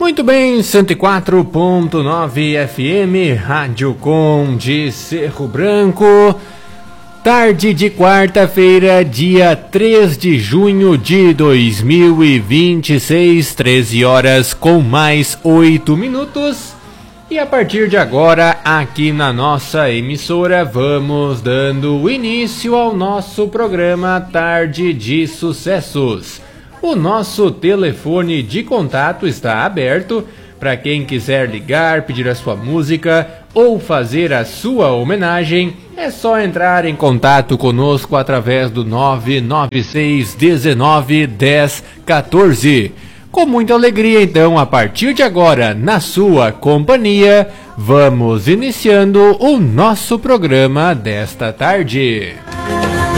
Muito bem, 104.9 FM, Rádio Com de Cerro Branco. Tarde de quarta-feira, dia 3 de junho de 2026, 13 horas com mais 8 minutos. E a partir de agora, aqui na nossa emissora, vamos dando início ao nosso programa Tarde de Sucessos. O nosso telefone de contato está aberto para quem quiser ligar, pedir a sua música ou fazer a sua homenagem. É só entrar em contato conosco através do 996 19 10 14. Com muita alegria, então, a partir de agora, na sua companhia, vamos iniciando o nosso programa desta tarde.